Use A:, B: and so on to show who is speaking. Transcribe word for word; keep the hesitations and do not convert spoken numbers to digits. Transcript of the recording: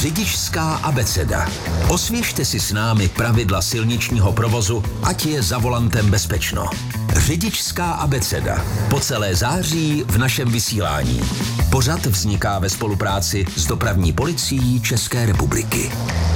A: Řidičská abeceda. Osvěžte si s námi pravidla silničního provozu, ať je za volantem bezpečno. Řidičská abeceda. Po celé září v našem vysílání. Pořad vzniká ve spolupráci s Dopravní policií České republiky.